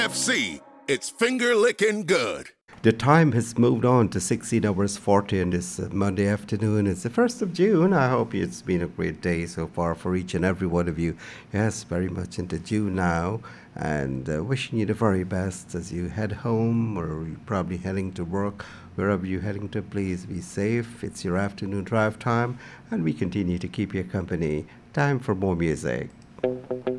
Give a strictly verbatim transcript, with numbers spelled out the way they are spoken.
F C. It's finger licking good. The time has moved on to sixteen hours forty on this uh, Monday afternoon. It's the first of June. I hope it's been a great day so far for each and every one of you. Yes, very much into June now. And uh, wishing you the very best as you head home or you're probably heading to work. Wherever you're heading to, please be safe. It's your afternoon drive time. And we continue to keep you company. Time for more music.